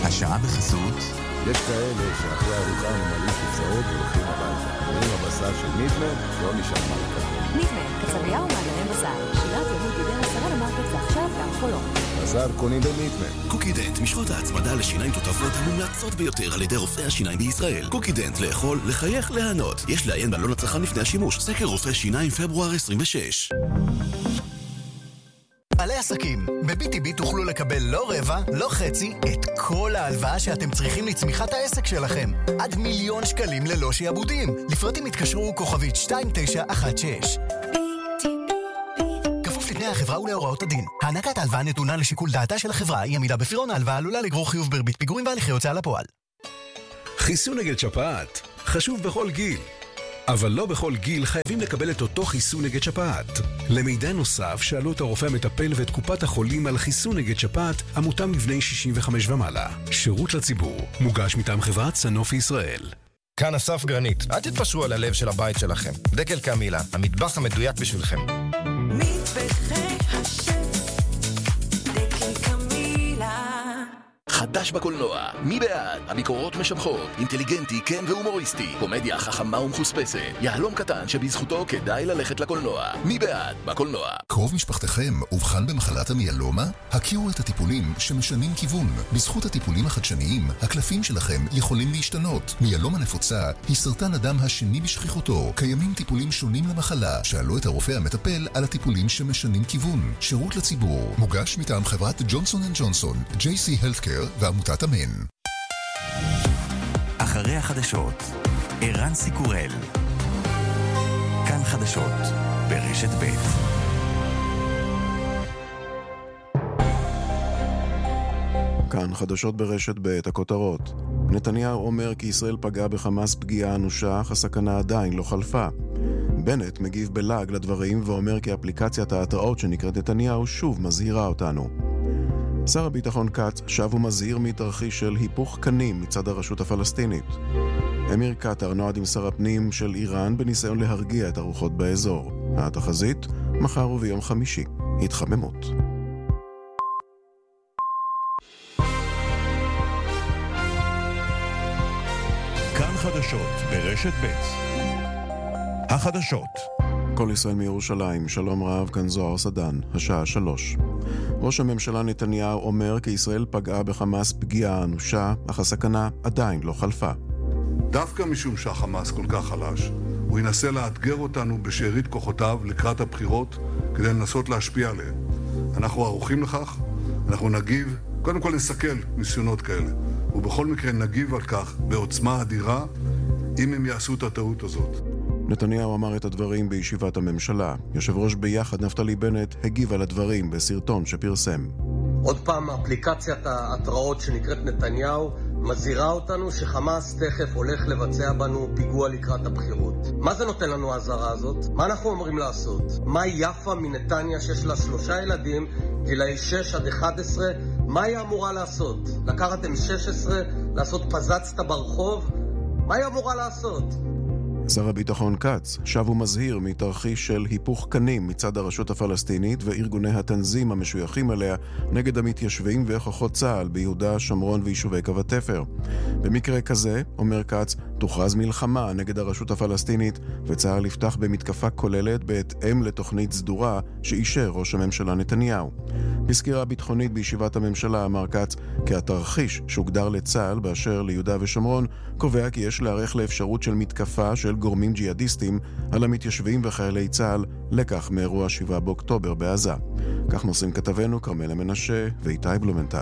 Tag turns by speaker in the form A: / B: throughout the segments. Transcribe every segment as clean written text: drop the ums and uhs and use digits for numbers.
A: השעה בחסות.
B: יש כאלה שאחרי ארוחה ממלאים כיסאות והולכים הביתה. עם הבשר של ניטמן לא נשאר מה לקחת.
C: ניטמן, קצבייה ומעגלים בשר. שירת יהוד בידי השרה למרקט ועכשיו גם חולון.
B: בשר קונים בניטמן.
D: קוקידנט, משחות ההצמדה לשיניים תותפות המומלצות ביותר על ידי רופאי השיניים בישראל. קוקידנט, לאכול, לחייך, ליהנות. יש לעיין בעלון הצרכן לפני השימוש. סקר רופא שיניים פברואר 26.
E: בעלי עסקים, ב-BTB תוכלו לקבל לא רבע, לא חצי, את כל ההלוואה שאתם צריכים לצמיחת העסק שלכם. עד 1,000,000 שקלים ללא שיעבודים. לפרטים התקשרו כוכבית 2916. כפוף לתנאי החברה ולהוראות הדין. הענקת ההלוואה נתונה לשיקול דעתה של החברה. אי עמידה בפירעון ההלוואה עלולה לגרור חיוב בריבית פיגורים והליכי הוצאה לפועל.
D: חיסון נגד שפעת חשוב בכל גיל. אבל לא בכל גיל חייבים לקבל את אותו חיסון נגד שפעת. למידע נוסף שאלו את הרופא המטפל ואת קופת החולים על חיסון נגד שפעת המותאם לבני 65 ומעלה. שירות לציבור, מוגש מטעם חברת סנופי ישראל.
F: כאן אסף גרנית, אל תתפשרו על הלב של הבית שלכם. דקל קמילה, המטבח המדויק בשבילכם.
G: מטבחי השף, דקל קמילה.
D: חדש בקולנוע, מי בעד? הביקורות משבחות, אינטליגנטי, כן והומוריסטי, קומדיה חכמה ומחוספסת, יהלום קטן שבזכותו כדאי ללכת לקולנוע. מי בעד? בקולנוע.
H: קרוב משפחתכם אובחן במחלת המיאלומה? הכירו את הטיפולים שמשנים כיוון. בזכות הטיפולים החדשניים, הקלפים שלכם יכולים להשתנות. מיאלומה נפוצה היא סרטן הדם השני בשכיחותו. קיימים טיפולים שונים למחלה. שאלו את הרופא המטפל על הטיפולים שמשנים כיוון. שירות לציבור, מוגש מטעם חברת ג'ונסון & ג'ונסון, JC Healthcare ועמותת אמן.
A: אחרי החדשות, ערן סיקורל. כאן חדשות, ברשת ב'.
I: כאן חדשות ברשת ב', הכותרות. נתניהו אומר כי ישראל פגעה בחמאס פגיעה אנושה, אך הסכנה עדיין לא חלפה. בנט מגיב בלעג לדברים ואומר כי אפליקציית ההתראות שנקראת נתניהו שוב מזהירה אותנו. שר הביטחון כץ שב ומזהיר מתרחיש של היפוך קנים מצד הרשות הפלסטינית. אמיר קטר נועד עם שר הפנים של איראן בניסיון להרגיע את הרוחות באזור. התחזית, מחר וביום חמישי. התחממות.
J: כאן חדשות ברשת ב'. החדשות.
I: כל ישראל מירושלים, שלום רב, כאן זוהר סדן, השעה 3. ראש הממשלה נתניהו אומר כי ישראל פגעה בחמאס פגיעה אנושה, אך הסכנה עדיין לא חלפה.
K: דווקא משום שהחמאס כל כך חלש, הוא ינסה לאתגר אותנו בשארית כוחותיו לקראת הבחירות כדי לנסות להשפיע עליהם. אנחנו ערוכים לכך, אנחנו נגיב, קודם כל נסכל ניסיונות כאלה, ובכל מקרה נגיב על כך בעוצמה אדירה אם הם יעשו את הטעות הזאת.
I: נתניהו אמר את הדברים בישיבת הממשלה. יושב ראש ביחד נפתלי בנט הגיב על הדברים בסרטון שפרסם.
L: עוד פעם, אפליקציית ההתראות שנקראת נתניהו מזהירה אותנו שחמאס תכף הולך לבצע בנו פיגוע לקראת הבחירות. מה זה נותן לנו ההזהרה הזאת? מה אנחנו אומרים לעשות? מה יפה מנתניה שיש לה 3 ילדים, גילאי 6 עד 11, מה היא אמורה לעשות? לקחת M16, לעשות פזצת ברחוב? מה היא אמורה לעשות?
I: שר הביטחון כץ שב ומזהיר מתרחיש של היפוך קנים מצד הרשות הפלסטינית וארגוני התנזים המשויכים אליה נגד המתיישבים וכוחות צה"ל ביהודה, שומרון ויישובי קו התפר. במקרה כזה, אומר כץ, תוכרז מלחמה נגד הרשות הפלסטינית וצה"ל יפתח במתקפה כוללת בהתאם לתוכנית סדורה שאישר ראש הממשלה נתניהו. בסקירה ביטחונית בישיבת הממשלה אמר כץ כי התרחיש שהוגדר לצה"ל באשר ליהודה ושומרון קובע כי יש להיערך לאפשרות של מתקפה של גורמים ג'יהאדיסטים על המתיישבים וחיילי צה"ל, לקח מאירוע 7 באוקטובר בעזה. כך נושאים כתבנו כרמלה מנשה ואיתי בלומנטל.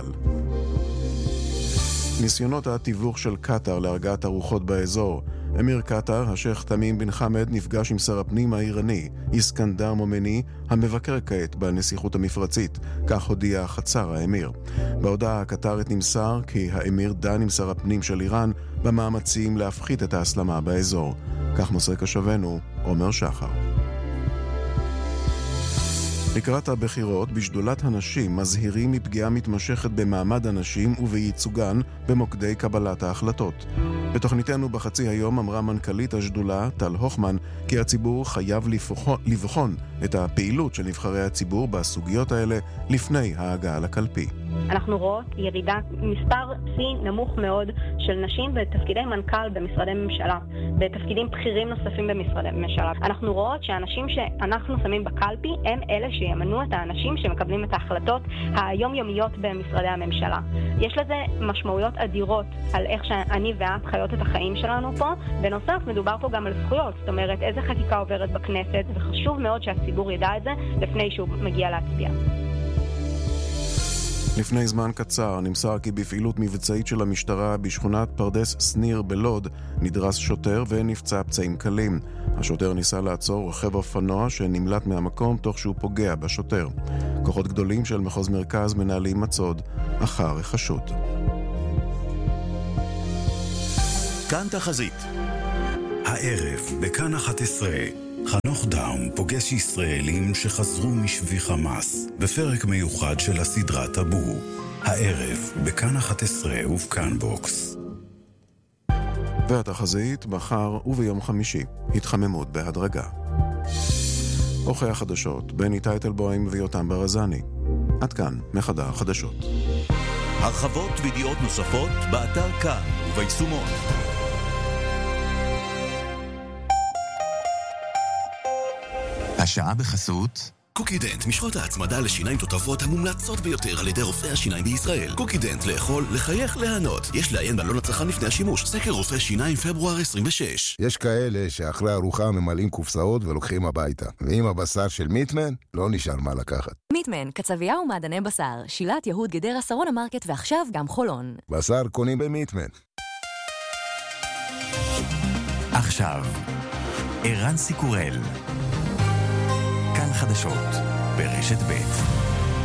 I: ניסיונות התיווך של קטר להרגעת הרוחות באזור. אמיר קטר, השייך תמים בן חמד, נפגש עם שר הפנים האיראני, איסקנדר מומני, המבקר כעת בנסיכות המפרצית. כך הודיע חצר האמיר. בהודעה הקטרית נמסר כי האמיר דן עם שר הפנים של איראן במאמצים להפחית את ההסלמה באזור. כך מוסר כשבנו, עומר שחר. לקראת הבחירות, בשדולת הנשים מזהירים מפגיעה מתמשכת במעמד הנשים ובייצוגן במוקדי קבלת ההחלטות. בתוכניתנו בחצי היום אמרה מנכ"לית השדולה, טל הוכמן, כי הציבור חייב לבחון את הפעילות של נבחרי הציבור בסוגיות האלה לפני ההגעה לקלפי.
M: אנחנו רואות ירידה, מספר C נמוך מאוד של נשים בתפקידי מנכ"ל במשרדי ממשלה, בתפקידים בכירים נוספים במשרדי ממשלה. אנחנו רואות שהאנשים שאנחנו שמים בקלפי הם אלה שימנו את האנשים שמקבלים את ההחלטות היומיומיות במשרדי הממשלה. יש לזה משמעויות אדירות על איך שאני ואת חיות את החיים שלנו פה. בנוסף, מדובר פה גם על זכויות, זאת אומרת, איזה חקיקה עוברת בכנסת, וחשוב מאוד שהציבור ידע את זה לפני שהוא מגיע להצביע.
I: לפני זמן קצר נמסר כי בפעילות מבצעית של המשטרה בשכונת פרדס סניר בלוד נדרס שוטר ונפצע פצעים קלים. השוטר ניסה לעצור רכב אופנוע שנמלט מהמקום תוך שהוא פוגע בשוטר. כוחות גדולים של מחוז מרכז מנהלים מצוד אחר החשוד.
A: כאן תחזית. הערב בכאן 11 חנוך דאום פוגש ישראלים שחזרו משבי חמאס בפרק מיוחד של הסדרה טאבו. הערב בכאן 11 ובכאן בוקס.
I: והתחזית מחר וביום חמישי, התחממות בהדרגה. אורחי החדשות, בני טייטלבוים ויותם ברזני. עד כאן מחדר החדשות.
A: הרחבות וידיעות נוספות באתר כאן וביישומון. השעה בחסות קוקידנט, משחות ההצמדה לשיניים תותבות המומלצות ביותר על ידי רופאי השיניים בישראל. קוקידנט, לאכול, לחייך, ליהנות. יש לעיין בעלון הצרכן לפני השימוש. סקר רופא שיניים פברואר 26.
B: יש כאלה שאחרי ארוחה ממלאים קופסאות ולוקחים הביתה. ועם הבשר של מיטמן, לא נשאר מה לקחת.
C: מיטמן, קצבייה ומעדני בשר, שילת יהוד גדרה שרונה מרקט ועכשיו גם חולון.
B: בשר קונים במיטמן.
A: עכשיו, ערן סיקורל. כאן חדשות ברשת ב'.